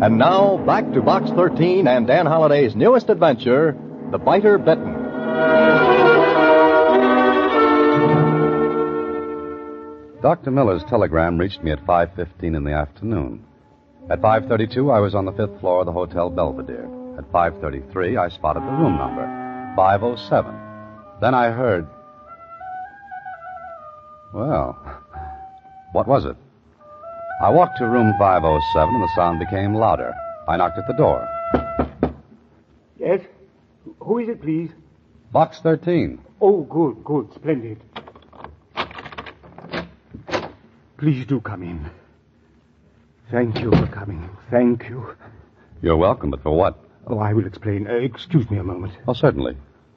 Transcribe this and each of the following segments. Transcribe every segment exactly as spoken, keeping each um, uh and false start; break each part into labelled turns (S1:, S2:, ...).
S1: And now, back to Box thirteen and Dan Holliday's newest adventure, The Biter Bitten.
S2: Doctor Miller's telegram reached me at five fifteen in the afternoon. At five thirty-two, I was on the fifth floor of the Hotel Belvedere. At five thirty-three, I spotted the room number, five oh seven. Then I heard... Well, what was it? I walked to room five oh seven, and the sound became louder. I knocked at the door.
S3: Yes? Who is it, please?
S2: Box thirteen.
S3: Oh, good, good, splendid. Please do come in. Thank you for coming. Thank you.
S2: You're welcome, but for what?
S3: Oh, I will explain. Uh, excuse me a moment.
S2: Oh, certainly.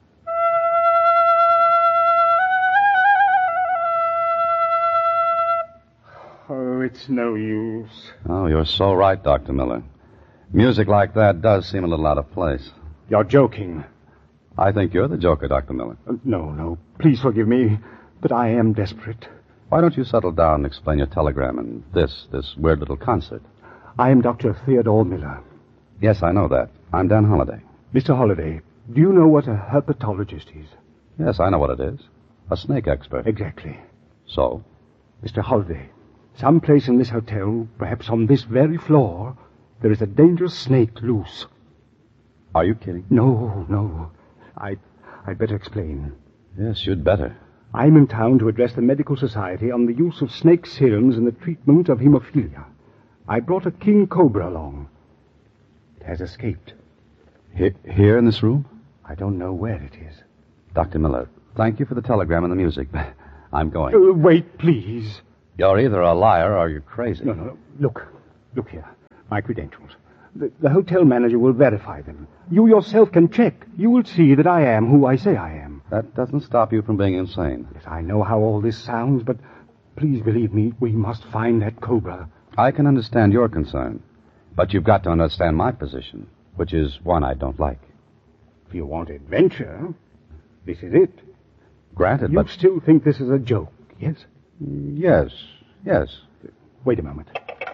S3: Oh, it's no use.
S2: Oh, you're so right, Doctor Miller. Music like that does seem a little out of place.
S3: You're joking.
S2: I think you're the joker, Doctor Miller.
S3: Uh, no, no. Please forgive me, but I am desperate.
S2: Why don't you settle down and explain your telegram and this, this weird little concert?
S3: I am Doctor Theodore Miller.
S2: Yes, I know that. I'm Dan Holliday.
S3: Mister Holliday, do you know what a herpetologist is?
S2: Yes, I know what it is. A snake expert.
S3: Exactly.
S2: So?
S3: Mister Holliday, someplace in this hotel, perhaps on this very floor, there is a dangerous snake loose.
S2: Are you kidding?
S3: No, no. I, I'd better explain.
S2: Yes, you'd better.
S3: I'm in town to address the Medical Society on the use of snake serums in the treatment of hemophilia. I brought a king cobra along. It has escaped.
S2: Here, here in this room?
S3: I don't know where it is.
S2: Doctor Miller, thank you for the telegram and the music. I'm going.
S3: Uh, wait, please.
S2: You're either a liar or you're crazy.
S3: No, no, no. Look. Look here. My credentials. The, the hotel manager will verify them. You yourself can check. You will see that I am who I say I am.
S2: That doesn't stop you from being insane.
S3: Yes, I know how all this sounds, but please believe me, we must find that cobra.
S2: I can understand your concern, but you've got to understand my position, which is one I don't like.
S3: If you want adventure, this is it.
S2: Granted,
S3: you
S2: but...
S3: You still think this is a joke, yes?
S2: Yes, yes.
S3: Wait a moment.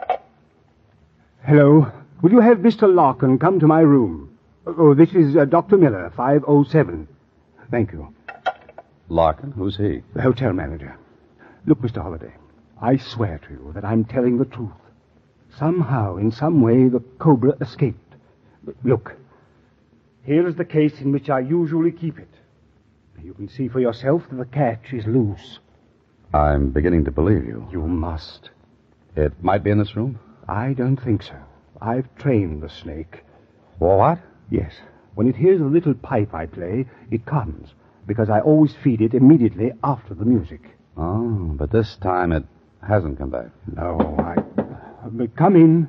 S3: Hello? Will you have Mister Larkin come to my room? Oh, this is uh, Doctor Miller, five oh seven. Thank you.
S2: Larkin? Who's he?
S3: The hotel manager. Look, Mister Holliday, I swear to you that I'm telling the truth. Somehow, in some way, the cobra escaped. Look, here is the case in which I usually keep it. You can see for yourself that the catch is loose.
S2: I'm beginning to believe you.
S3: You must.
S2: It might be in this room?
S3: I don't think so. I've trained the snake.
S2: What?
S3: Yes. When it hears a little pipe I play, it comes, because I always feed it immediately after the music.
S2: Oh, but this time it hasn't come back.
S3: No, I... But come in.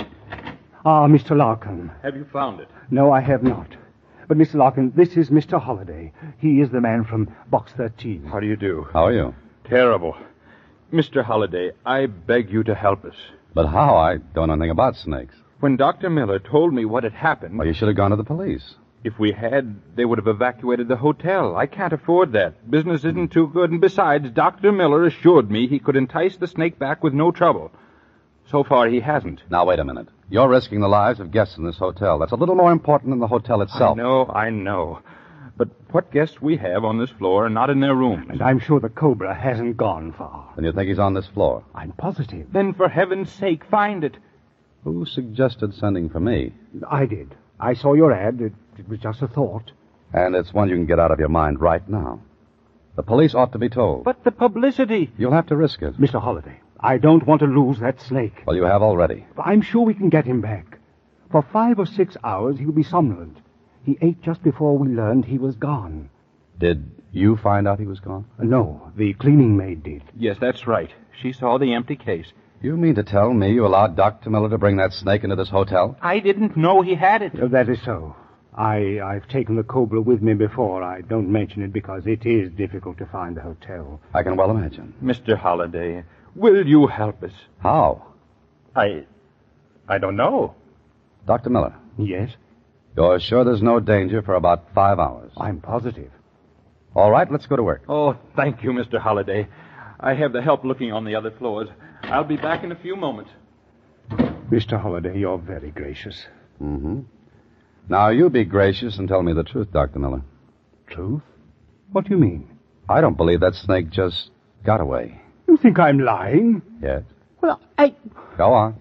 S3: Ah, Mister Larkin.
S4: Have you found it?
S3: No, I have not. But, Mister Larkin, this is Mister Holliday. He is the man from Box thirteen.
S4: How do you do?
S2: How are you?
S4: Terrible. Mister Holliday, I beg you to help us.
S2: But how? I don't know anything about snakes.
S4: When Doctor Miller told me what had happened...
S2: Well, you should have gone to the police.
S4: If we had, they would have evacuated the hotel. I can't afford that. Business isn't too good, and besides, Doctor Miller assured me he could entice the snake back with no trouble. So far, he hasn't.
S2: Now, wait a minute. You're risking the lives of guests in this hotel. That's a little more important than the hotel itself.
S4: I know, I know. But what guests we have on this floor are not in their rooms.
S3: And I'm sure the cobra hasn't gone far.
S2: Then you think he's on this floor?
S3: I'm positive.
S4: Then for heaven's sake, find it.
S2: Who suggested sending for me?
S3: I did. I saw your ad. It, it was just a thought.
S2: And it's one you can get out of your mind right now. The police ought to be told.
S4: But the publicity...
S2: You'll have to risk it.
S3: Mister Holliday, I don't want to lose that snake.
S2: Well, you have already.
S3: I'm sure we can get him back. For five or six hours, he'll be somnolent. He ate just before we learned he was gone.
S2: Did you find out he was gone?
S3: Uh, no, the cleaning maid did.
S4: Yes, that's right. She saw the empty case.
S2: You mean to tell me you allowed Doctor Miller to bring that snake into this hotel?
S4: I didn't know he had it.
S3: Uh, that is so. I, I've taken the cobra with me before. I don't mention it because it is difficult to find the hotel.
S2: I can well imagine.
S4: Mister Holliday, will you help us?
S2: How?
S4: I... I don't know.
S2: Doctor Miller.
S3: Yes?
S2: You're sure there's no danger for about five hours?
S3: I'm positive.
S2: All right, let's go to work.
S4: Oh, thank you, Mister Holliday. I have the help looking on the other floors. I'll be back in a few moments.
S3: Mister Holliday, you're very gracious.
S2: Mm-hmm. Now, you be gracious and tell me the truth, Doctor Miller.
S3: Truth? What do you mean?
S2: I don't believe that snake just got away.
S3: You think I'm lying?
S2: Yes.
S3: Well, I...
S2: Go on.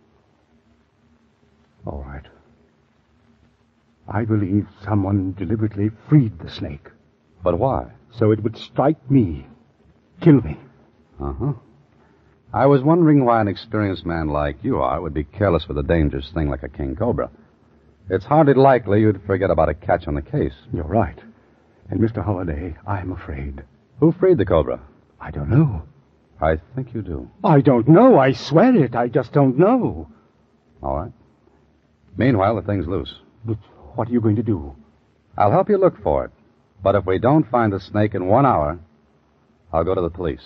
S3: All right. I believe someone deliberately freed the snake.
S2: But why?
S3: So it would strike me. Kill me.
S2: Uh-huh. I was wondering why an experienced man like you are would be careless with a dangerous thing like a king cobra. It's hardly likely you'd forget about a catch on the case.
S3: You're right. And, Mister Holliday, I'm afraid.
S2: Who freed the cobra?
S3: I don't know.
S2: I think you do.
S3: I don't know. I swear it. I just don't know.
S2: All right. Meanwhile, the thing's loose.
S3: But what are you going to do?
S2: I'll help you look for it. But if we don't find the snake in one hour, I'll go to the police.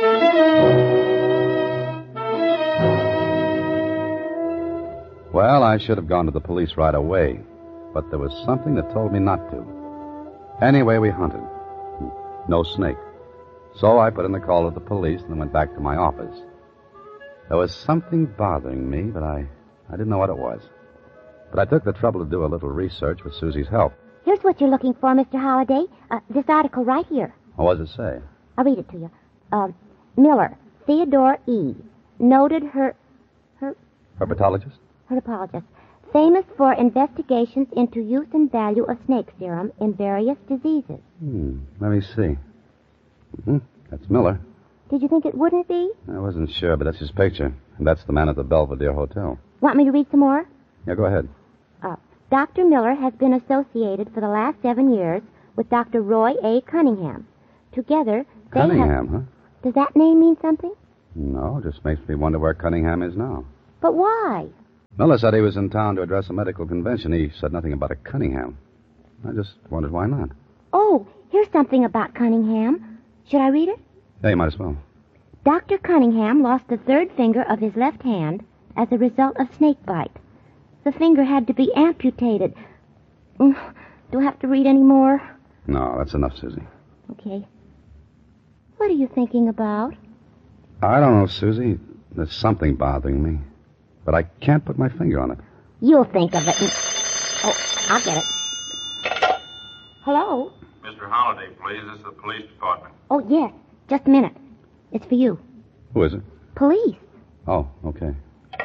S2: Well, I should have gone to the police right away, but there was something that told me not to. Anyway, we hunted. No snake. So I put in the call to the police and then went back to my office. There was something bothering me, but I, I didn't know what it was. But I took the trouble to do a little research with Susie's help.
S5: Here's what you're looking for, Mister Holliday. Uh, this article right here.
S2: What does it say?
S5: I'll read it to you. Uh, Miller, Theodore E., noted her... her...
S2: Herpetologist?
S5: Herpetologist. Famous for investigations into use and value of snake serum in various diseases.
S2: Hmm, let me see. Mm-hmm. That's Miller.
S5: Did you think it wouldn't be?
S2: I wasn't sure, but that's his picture. And that's the man at the Belvedere Hotel.
S5: Want me to read some more?
S2: Yeah, go ahead.
S5: Uh, Doctor Miller has been associated for the last seven years with Doctor Roy A. Cunningham. Together, they
S2: Cunningham,
S5: have...
S2: huh?
S5: Does that name mean something?
S2: No, just makes me wonder where Cunningham is now.
S5: But why?
S2: Miller said he was in town to address a medical convention. He said nothing about a Cunningham. I just wondered why not.
S5: Oh, here's something about Cunningham. Should I read it?
S2: Yeah, you might as well.
S5: Doctor Cunningham lost the third finger of his left hand as a result of snake bite. The finger had to be amputated. Mm, do I have to read any more?
S2: No, that's enough, Susie.
S5: Okay. What are you thinking about?
S2: I don't know, Susie. There's something bothering me. But I can't put my finger on it.
S5: You'll think of it. And... Oh, I'll get it. Hello?
S4: Mister Holliday, please. This is the police department.
S5: Oh, yes. Just a minute. It's for you.
S2: Who is it?
S5: Police.
S2: Oh, okay.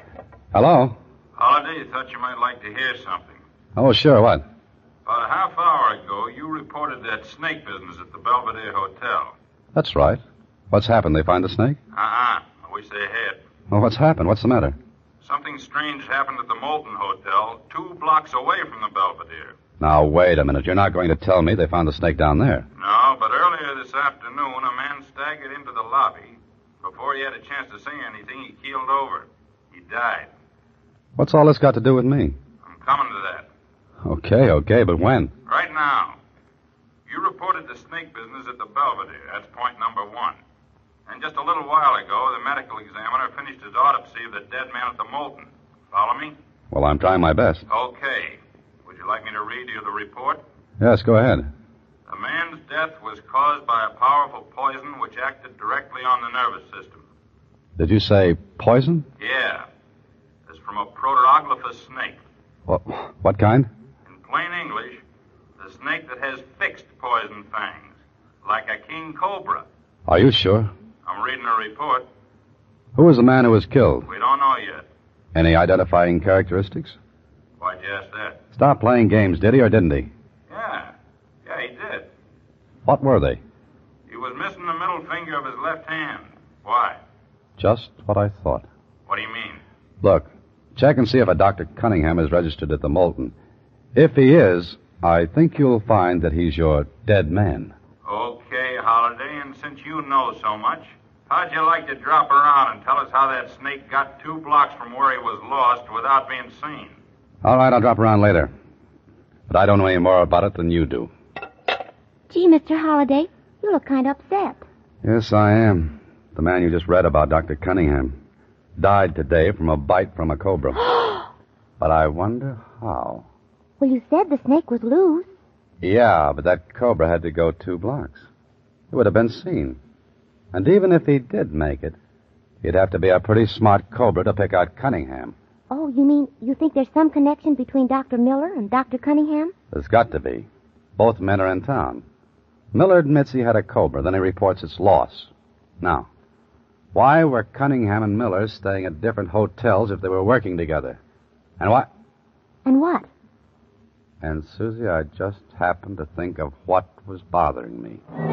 S2: Hello?
S4: Holliday, thought you might like to hear something.
S2: Oh, sure. What?
S4: About a half hour ago, you reported that snake business at the Belvedere Hotel.
S2: That's right. What's happened? They find the snake?
S4: Uh-uh. I wish they had.
S2: Well, what's happened? What's the matter?
S4: Something strange happened at the Moulton Hotel, two blocks away from the Belvedere.
S2: Now, wait a minute. You're not going to tell me they found the snake down there.
S4: No, but earlier this afternoon, a man staggered into the lobby. Before he had a chance to say anything, he keeled over. He died.
S2: What's all this got to do with me?
S4: I'm coming to that.
S2: Okay, okay, but when?
S4: Right now. You reported the snake business at the Belvedere. That's point number one. And just a little while ago, the medical examiner finished his autopsy of the dead man at the Moulton. Follow me?
S2: Well, I'm trying my best.
S4: Okay. Would you like me to read you the report?
S2: Yes, go ahead.
S4: The man's death was caused by a powerful poison which acted directly on the nervous system.
S2: Did you say poison?
S4: Yeah. It's from a Proteroglifus snake.
S2: What, what kind?
S4: In plain English, the snake that has fixed poison fangs, like a king cobra.
S2: Are you sure?
S4: I'm reading a report.
S2: Who was the man who was killed?
S4: We don't know yet.
S2: Any identifying characteristics?
S4: Why'd you ask that?
S2: Stop playing games, did he or didn't he?
S4: Yeah. Yeah, he did.
S2: What were they?
S4: He was missing the middle finger of his left hand. Why?
S2: Just what I thought.
S4: What do you mean?
S2: Look, check and see if a Doctor Cunningham is registered at the Moulton. If he is, I think you'll find that he's your dead man.
S4: Okay, Holliday, and since you know so much, how'd you like to drop around and tell us how that snake got two blocks from where he was lost without being seen?
S2: All right, I'll drop around later. But I don't know any more about it than you do.
S5: Gee, Mister Holliday, you look kind of upset.
S2: Yes, I am. The man you just read about, Doctor Cunningham, died today from a bite from a cobra. But I wonder how.
S5: Well, you said the snake was loose.
S2: Yeah, but that cobra had to go two blocks. It would have been seen. And even if he did make it, he'd have to be a pretty smart cobra to pick out Cunningham,
S5: Oh, you mean you think there's some connection between Doctor Miller and Doctor Cunningham?
S2: There's got to be. Both men are in town. Miller admits he had a Cobra, then he reports its loss. Now, why were Cunningham and Miller staying at different hotels if they were working together? And why...
S5: And what?
S2: And, Susie, I just happened to think of what was bothering me.